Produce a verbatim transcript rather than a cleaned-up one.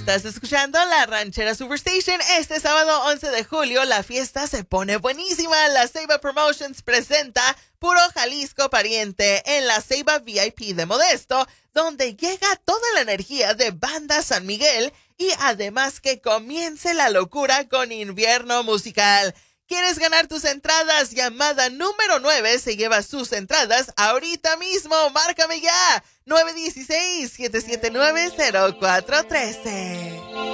Estás escuchando La Ranchera Superstation. Este sábado once de julio la fiesta se pone buenísima. La Ceiba Promotions presenta Puro Jalisco Pariente en la Ceiba V I P de Modesto, donde llega toda la energía de Banda San Miguel y además que comience la locura con Invierno Musical. ¿Quieres ganar tus entradas? Llamada número nueve se lleva sus entradas ahorita mismo. Márcame ya. nueve uno seis, siete siete nueve, cero cuatro uno tres.